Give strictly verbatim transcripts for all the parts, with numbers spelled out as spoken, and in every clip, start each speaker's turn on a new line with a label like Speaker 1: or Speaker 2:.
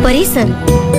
Speaker 1: परिसर.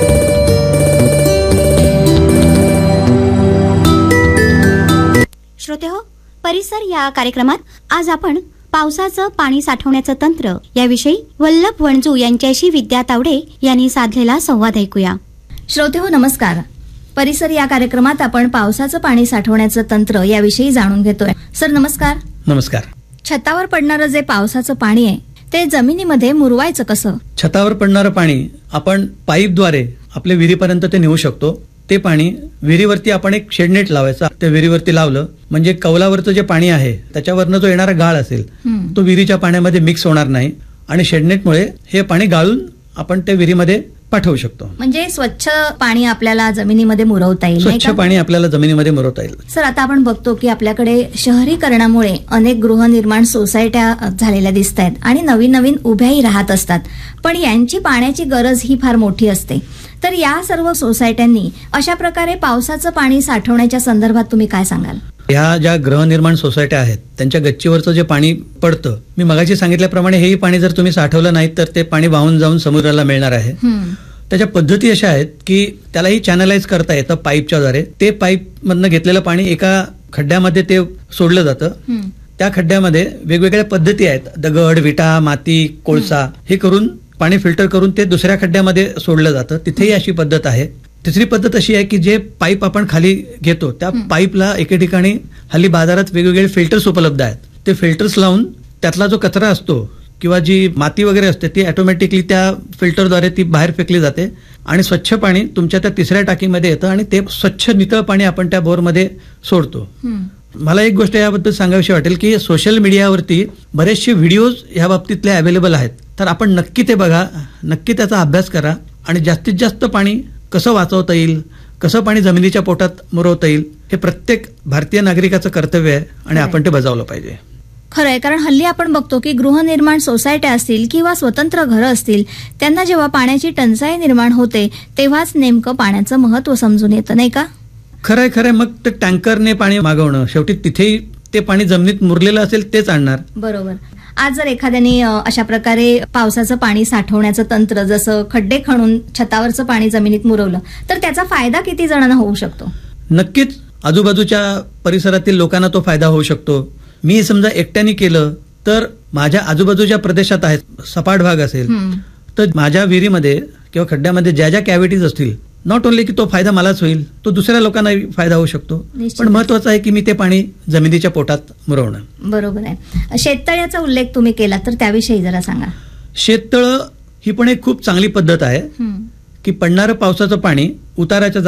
Speaker 1: श्रोतेहो, परिसर या कार्यक्रमात आज आपण पावसाचं पाणी साठवण्याचं तंत्र याविषयी वल्लभ वणजू यांच्याशी विद्या तावडे यांनी साधलेला संवाद ऐकूया.
Speaker 2: श्रोतेहो नमस्कार. परिसर या कार्यक्रमात आपण पावसाचं पाणी साठवण्याचं तंत्र याविषयी जाणून घेतोय. सर नमस्कार.
Speaker 3: नमस्कार.
Speaker 2: छतावर पडणारं जे पावसाचं पाणी आहे ते जमिनीमध्ये मुरवायचं कसं?
Speaker 3: छतावर पडणारं पाणी आपण पाईपद्वारे आपल्या विहिरीपर्यंत ते नेऊ शकतो. ते पाणी विहिरीवरती आपण एक शेडनेट लावायचा. त्या विहिरीवरती लावलं म्हणजे कौलावरचं जे पाणी आहे त्याच्यावरनं जो येणारा गाळ असेल तो विहिरीच्या पाण्यामध्ये मिक्स होणार नाही आणि शेडनेटमुळे हे पाणी गाळून आपण त्या विहिरीमध्ये पाठवू शकतो.
Speaker 2: म्हणजे स्वच्छ पाणी आपल्याला जमिनीमध्ये मुरवता येईल.
Speaker 3: स्वच्छ पाणी आपल्याला जमिनीमध्ये मुरवता येईल.
Speaker 2: सर आता आपण बघतो की आपल्याकडे शहरीकरणामुळे अनेक गृहनिर्माण सोसायट्या झालेल्या दिसत आहेत आणि नवीन नवीन उभ्याही राहत असतात, पण यांची पाण्याची गरज ही फार मोठी असते. तर या सर्व सोसायट्यांनी अशा प्रकारे पावसाचं पाणी साठवण्याच्या संदर्भात तुम्ही काय सांगाल?
Speaker 3: ह्या ज्या गृहनिर्माण सोसायट्या आहेत त्यांच्या गच्चीवरचं जे पाणी पडतं, मी मगाशी सांगितल्याप्रमाणे हेही पाणी जर तुम्ही साठवलं नाही तर ते पाणी वाहून जाऊन समुद्राला मिळणार आहे. त्याच्या पद्धती अशा आहेत की त्यालाही चॅनलाइज करता येतं पाईपच्या द्वारे. ते पाईप मधनं घेतलेलं पाणी एका खड्ड्यामध्ये ते सोडलं जातं. त्या खड्ड्यामध्ये वेगवेगळ्या पद्धती आहेत, दगड, विटा, माती, कोळसा हे करून पाणी फिल्टर करून ते दुसऱ्या खड्ड्यामध्ये सोडलं जातं. तिथेही अशी पद्धत आहे. तिसरी पद्धत अशी आहे की जे पाईप आपण खाली घेतो त्या पाईपला एके ठिकाणी हल्ली बाजारात वेगवेगळे फिल्टर्स उपलब्ध आहेत. ते फिल्टर्स लावून त्यातला जो कचरा असतो किंवा जी माती वगैरे असते ती ऑटोमॅटिकली त्या फिल्टरद्वारे ती बाहेर फेकली जाते आणि स्वच्छ पाणी तुमच्या त्या तिसऱ्या टाकीमध्ये येतं आणि ते स्वच्छ नितळ पाणी आपण त्या बोरमध्ये सोडतो. मला एक गोष्ट याबद्दल सांगावीशी वाटेल की सोशल मीडियावरती बरेचसे व्हिडिओज ह्या बाबतीतले अवेलेबल आहेत. तर आपण नक्की ते बघा, नक्की त्याचा अभ्यास करा आणि जास्तीत जास्त पाणी कसं वाचवता येईल, कसं पाणी जमिनीच्या पोटात मुरवता येईल हे प्रत्येक भारतीय नागरिकाचं कर्तव्य आहे आणि आपण ते बजावलं पाहिजे.
Speaker 2: खरंय, कारण हल्ली आपण बघतो की गृहनिर्माण सोसायट्या असतील किंवा स्वतंत्र घरं असतील त्यांना जेव्हा पाण्याची टंचाई निर्माण होते तेव्हाच नेमकं पाण्याचं महत्व समजून येतं, नाही का?
Speaker 3: खरंय खरंय. मग ते टँकरने पाणी मागवणं, शेवटी तिथेही ते पाणी जमिनीत मुरलेलं असेल तेच आणणार.
Speaker 2: बरोबर. आज जर एखाद्याने अशा प्रकारे पावसाचं पाणी साठवण्याचं तंत्र जसं खड्डे खणून छतावरचं पाणी जमिनीत मुरवलं तर त्याचा फायदा किती जणांना होऊ शकतो?
Speaker 3: नक्कीच आजूबाजूच्या परिसरातील लोकांना तो फायदा होऊ शकतो. मी समजा एकट्याने केलं तर माझ्या आजूबाजूच्या प्रदेशात आहेत सपाट भाग असेल तर माझ्या विहिरीमध्ये किंवा खड्ड्यामध्ये ज्या ज्या कॅव्हिटीज असतील नॉट ओनली की तो फायदा मलाच होईल, तो दुसऱ्या लोकांनाही फायदा होऊ शकतो. पण महत्वाचं आहे की मी ते पाणी जमिनीच्या पोटात मुरवणं.
Speaker 2: बरोबर आहे. शेततळ्याचा उल्लेख तुम्ही केला तर त्याविषयी जरा सांगा.
Speaker 3: शेततळं ही पण एक खूप चांगली पद्धत आहे की पडणारं पावसाचं पाणी उताराच्या